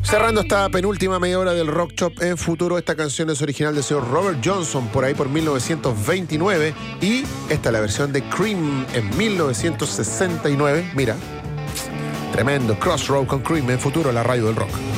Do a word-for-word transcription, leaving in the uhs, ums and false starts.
Cerrando esta penúltima media hora del Rock Shop en Futuro, esta canción es original del señor Robert Johnson, por ahí por mil novecientos veintinueve, y esta es la versión de Cream en mil novecientos sesenta y nueve. Mira, tremendo Crossroad con Cream en Futuro, la radio del rock.